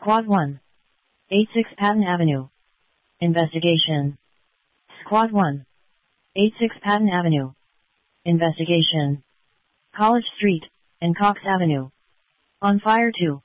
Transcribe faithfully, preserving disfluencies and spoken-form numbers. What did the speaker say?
Squad one. eighty-six Patton Avenue. Investigation. Squad one. eighty-six Patton Avenue. Investigation. College Street and Cox Avenue. On fire two.